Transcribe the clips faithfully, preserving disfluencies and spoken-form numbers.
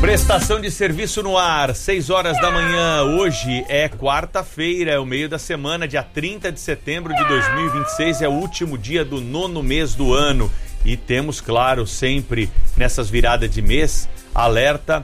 Prestação de serviço no ar, seis horas da manhã. Hoje é quarta-feira, é o meio da semana, dia trinta de setembro de dois mil e vinte e seis, é o último dia do nono mês do ano. E temos, claro, sempre nessas viradas de mês, alerta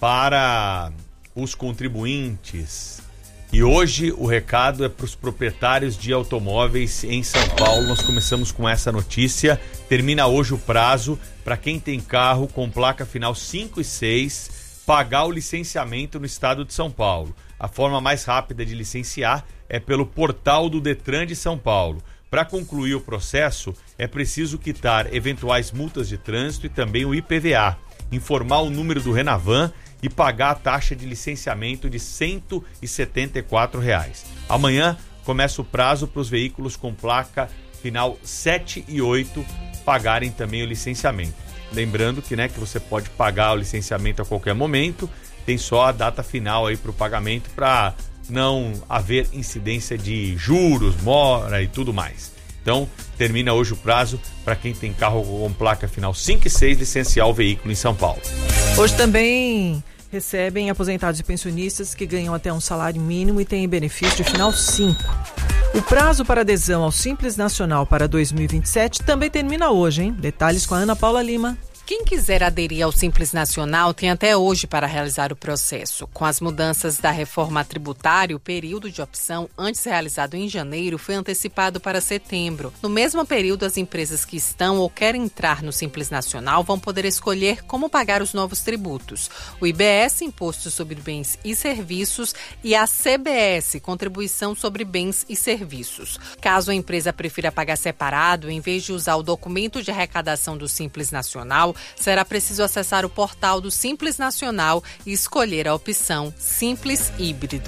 para os contribuintes. E hoje o recado é para os proprietários de automóveis em São Paulo. Nós começamos com essa notícia. Termina hoje o prazo para quem tem carro com placa final cinco e seis pagar o licenciamento no estado de São Paulo. A forma mais rápida de licenciar é pelo portal do Detran de São Paulo. Para concluir o processo, é preciso quitar eventuais multas de trânsito e também o I P V A, informar o número do Renavan e pagar a taxa de licenciamento de cento e setenta e quatro reais. Amanhã começa o prazo para os veículos com placa final sete e oito pagarem também o licenciamento. Lembrando que, né, que você pode pagar o licenciamento a qualquer momento, tem só a data final aí para o pagamento para não haver incidência de juros, mora e tudo mais. Então, termina hoje o prazo para quem tem carro com placa final cinco e seis licenciar o veículo em São Paulo. Hoje também recebem aposentados e pensionistas que ganham até um salário mínimo e têm benefício de final cinco. O prazo para adesão ao Simples Nacional para dois mil e vinte e sete também termina hoje, hein? Detalhes com a Ana Paula Lima. Quem quiser aderir ao Simples Nacional tem até hoje para realizar o processo. Com as mudanças da reforma tributária, o período de opção, antes realizado em janeiro, foi antecipado para setembro. No mesmo período, as empresas que estão ou querem entrar no Simples Nacional vão poder escolher como pagar os novos tributos. O I B S, Imposto sobre Bens e Serviços, e a C B S, Contribuição sobre Bens e Serviços. Caso a empresa prefira pagar separado, em vez de usar o documento de arrecadação do Simples Nacional, será preciso acessar o portal do Simples Nacional e escolher a opção Simples Híbrido.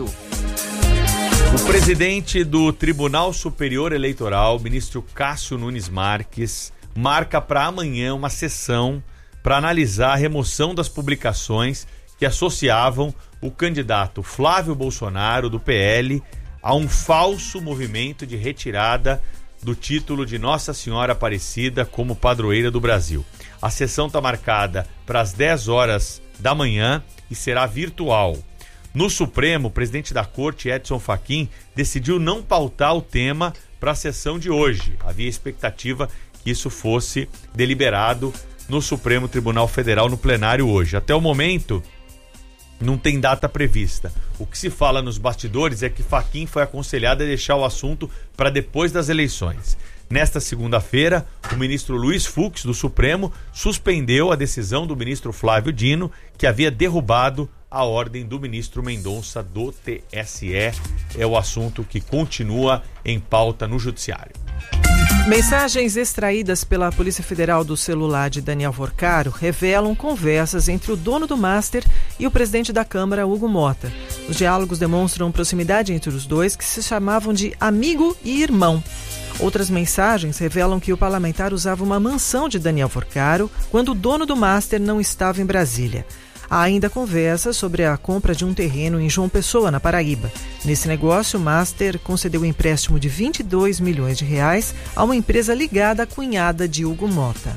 O presidente do Tribunal Superior Eleitoral, ministro Cássio Nunes Marques, marca para amanhã uma sessão para analisar a remoção das publicações que associavam o candidato Flávio Bolsonaro, do P L, a um falso movimento de retirada do título de Nossa Senhora Aparecida como padroeira do Brasil. A sessão está marcada para as dez horas da manhã e será virtual. No Supremo, o presidente da Corte, Edson Fachin, decidiu não pautar o tema para a sessão de hoje. Havia expectativa que isso fosse deliberado no Supremo Tribunal Federal no plenário hoje. Até o momento, não tem data prevista. O que se fala nos bastidores é que Fachin foi aconselhado a deixar o assunto para depois das eleições. Nesta segunda-feira, o ministro Luiz Fux, do Supremo, suspendeu a decisão do ministro Flávio Dino, que havia derrubado a ordem do ministro Mendonça do T S E. É o assunto que continua em pauta no Judiciário. Mensagens extraídas pela Polícia Federal do celular de Daniel Vorcaro revelam conversas entre o dono do Master e o presidente da Câmara, Hugo Mota. Os diálogos demonstram proximidade entre os dois, que se chamavam de amigo e irmão. Outras mensagens revelam que o parlamentar usava uma mansão de Daniel Vorcaro quando o dono do Master não estava em Brasília. Há ainda conversa sobre a compra de um terreno em João Pessoa, na Paraíba. Nesse negócio, o Master concedeu um empréstimo de vinte e dois milhões de reais a uma empresa ligada à cunhada de Hugo Mota.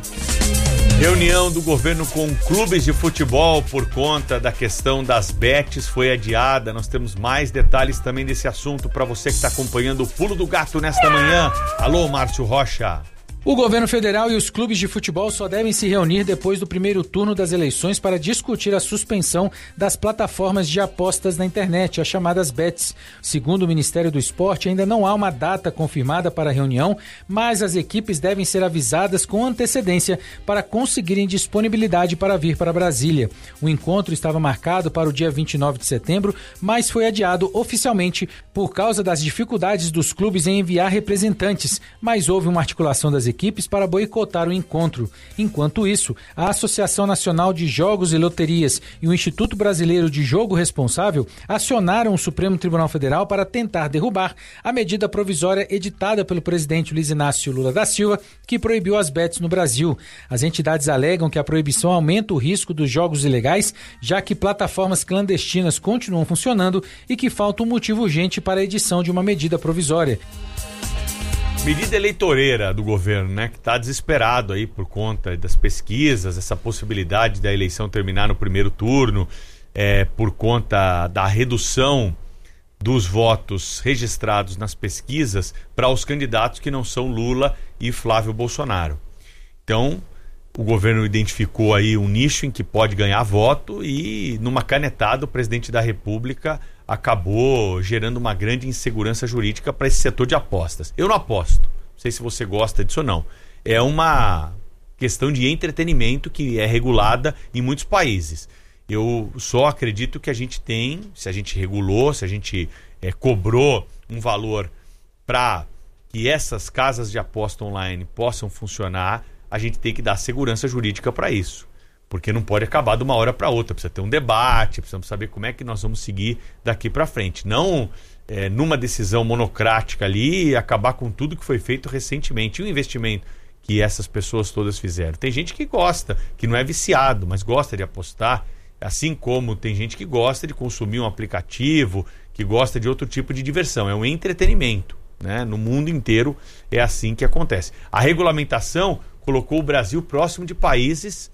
Reunião do governo com clubes de futebol por conta da questão das bets foi adiada. Nós temos mais detalhes também desse assunto para você que está acompanhando o Pulo do Gato nesta manhã. Alô, Márcio Rocha. O governo federal e os clubes de futebol só devem se reunir depois do primeiro turno das eleições para discutir a suspensão das plataformas de apostas na internet, as chamadas bets. Segundo o Ministério do Esporte, ainda não há uma data confirmada para a reunião, mas as equipes devem ser avisadas com antecedência para conseguirem disponibilidade para vir para Brasília. O encontro estava marcado para o dia vinte e nove de setembro, mas foi adiado oficialmente por causa das dificuldades dos clubes em enviar representantes, mas houve uma articulação das equipes para boicotar o encontro. Enquanto isso, a Associação Nacional de Jogos e Loterias e o Instituto Brasileiro de Jogo Responsável acionaram o Supremo Tribunal Federal para tentar derrubar a medida provisória editada pelo presidente Luiz Inácio Lula da Silva, que proibiu as bets no Brasil. As entidades alegam que a proibição aumenta o risco dos jogos ilegais, já que plataformas clandestinas continuam funcionando e que falta um motivo urgente para a edição de uma medida provisória. medida eleitoreira do governo, né, que está desesperado aí por conta das pesquisas, essa possibilidade da eleição terminar no primeiro turno, é, por conta da redução dos votos registrados nas pesquisas para os candidatos que não são Lula e Flávio Bolsonaro. Então, o governo identificou aí um nicho em que pode ganhar voto e, numa canetada, o presidente da República acabou gerando uma grande insegurança jurídica para esse setor de apostas. Eu não aposto, não sei se você gosta disso ou não. É uma questão de entretenimento que é regulada em muitos países. Eu só acredito que a gente tem, se a gente regulou, se a gente é, cobrou um valor para que essas casas de aposta online possam funcionar, a gente tem que dar segurança jurídica para isso. Porque não pode acabar de uma hora para outra. Precisa ter um debate, precisamos saber como é que nós vamos seguir daqui para frente. Não é, numa decisão monocrática ali e acabar com tudo que foi feito recentemente. E o investimento que essas pessoas todas fizeram. Tem gente que gosta, que não é viciado, mas gosta de apostar. Assim como tem gente que gosta de consumir um aplicativo, que gosta de outro tipo de diversão. É um entretenimento, né? No mundo inteiro é assim que acontece. A regulamentação colocou o Brasil próximo de países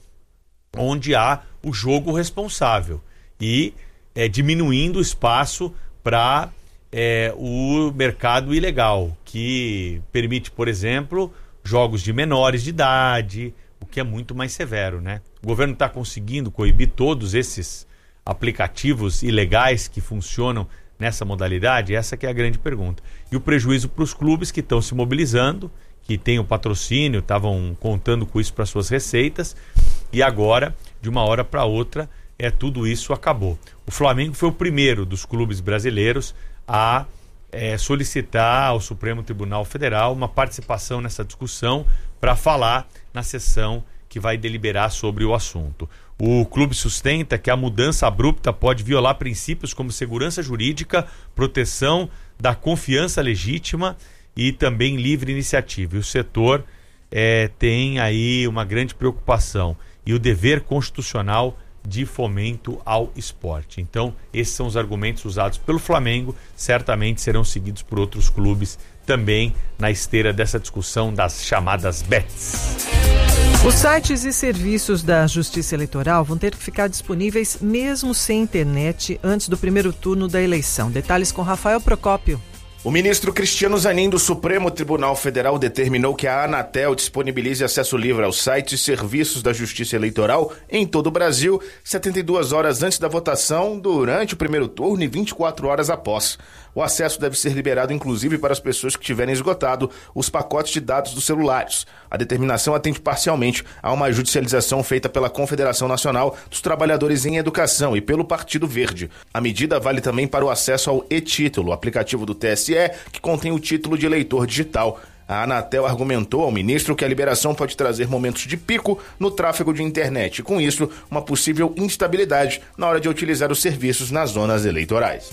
onde há o jogo responsável e é, diminuindo o espaço para é, o mercado ilegal, que permite, por exemplo, jogos de menores de idade, o que é muito mais severo, né? O governo está conseguindo coibir todos esses aplicativos ilegais que funcionam nessa modalidade? Essa que é a grande pergunta. E o prejuízo para os clubes que estão se mobilizando, que têm o patrocínio, estavam contando com isso para suas receitas, e agora, de uma hora para outra, é, tudo isso acabou. O Flamengo foi o primeiro dos clubes brasileiros a é, solicitar ao Supremo Tribunal Federal uma participação nessa discussão para falar na sessão que vai deliberar sobre o assunto. O clube sustenta que a mudança abrupta pode violar princípios como segurança jurídica, proteção da confiança legítima e também livre iniciativa. E o setor é, tem aí uma grande preocupação e o dever constitucional de fomento ao esporte. Então, esses são os argumentos usados pelo Flamengo, certamente serão seguidos por outros clubes também na esteira dessa discussão das chamadas bets. Os sites e serviços da Justiça Eleitoral vão ter que ficar disponíveis mesmo sem internet antes do primeiro turno da eleição. Detalhes com Rafael Procópio. O ministro Cristiano Zanin do Supremo Tribunal Federal determinou que a Anatel disponibilize acesso livre aos sites e serviços da Justiça Eleitoral em todo o Brasil, setenta e duas horas antes da votação, durante o primeiro turno e vinte e quatro horas após. O acesso deve ser liberado inclusive para as pessoas que tiverem esgotado os pacotes de dados dos celulares. A determinação atende parcialmente a uma judicialização feita pela Confederação Nacional dos Trabalhadores em Educação e pelo Partido Verde. A medida vale também para o acesso ao e-Título, aplicativo do T S E, que contém o título de eleitor digital. A Anatel argumentou ao ministro que a liberação pode trazer momentos de pico no tráfego de internet e, com isso, uma possível instabilidade na hora de utilizar os serviços nas zonas eleitorais.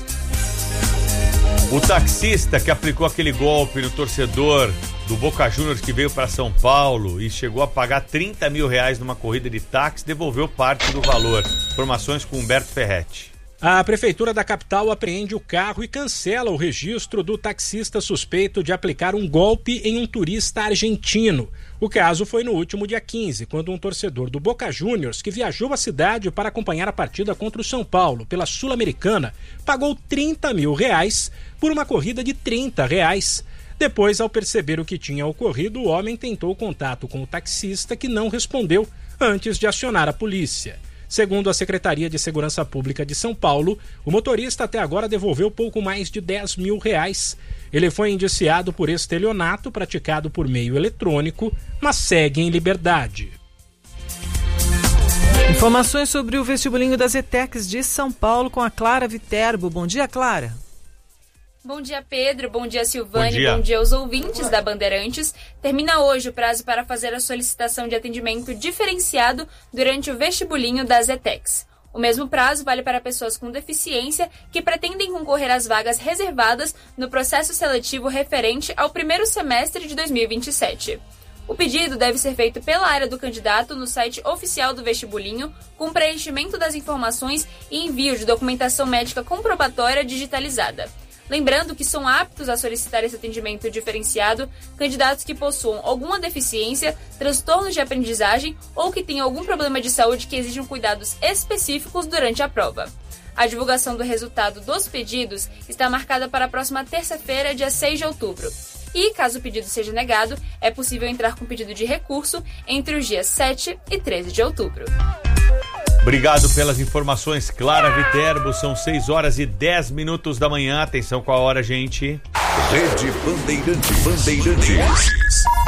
O taxista que aplicou aquele golpe no torcedor do Boca Juniors que veio para São Paulo e chegou a pagar trinta mil reais numa corrida de táxi, devolveu parte do valor. Informações com Humberto Ferretti. A Prefeitura da capital apreende o carro e cancela o registro do taxista suspeito de aplicar um golpe em um turista argentino. O caso foi no último dia quinze, quando um torcedor do Boca Juniors, que viajou à cidade para acompanhar a partida contra o São Paulo pela Sul-Americana, pagou trinta mil reais por uma corrida de trinta reais. Depois, ao perceber o que tinha ocorrido, o homem tentou contato com o taxista, que não respondeu antes de acionar a polícia. Segundo a Secretaria de Segurança Pública de São Paulo, o motorista até agora devolveu pouco mais de dez mil reais. Ele foi indiciado por estelionato praticado por meio eletrônico, mas segue em liberdade. Informações sobre o vestibulinho das ETECs de São Paulo com a Clara Viterbo. Bom dia, Clara. Bom dia, Pedro. Bom dia, Silvane. Bom dia. Bom dia aos ouvintes da Bandeirantes. Termina hoje o prazo para fazer a solicitação de atendimento diferenciado durante o vestibulinho das ETECs. O mesmo prazo vale para pessoas com deficiência que pretendem concorrer às vagas reservadas no processo seletivo referente ao primeiro semestre de dois mil e vinte e sete. O pedido deve ser feito pela área do candidato no site oficial do vestibulinho, com preenchimento das informações e envio de documentação médica comprobatória digitalizada. Lembrando que são aptos a solicitar esse atendimento diferenciado candidatos que possuam alguma deficiência, transtornos de aprendizagem ou que tenham algum problema de saúde que exijam cuidados específicos durante a prova. A divulgação do resultado dos pedidos está marcada para a próxima terça-feira, dia seis de outubro. E, caso o pedido seja negado, é possível entrar com pedido de recurso entre os dias sete e treze de outubro. Obrigado pelas informações, Clara Viterbo. São seis horas e dez minutos da manhã. Atenção com a hora, gente. Rede Bandeirantes. Bandeirantes.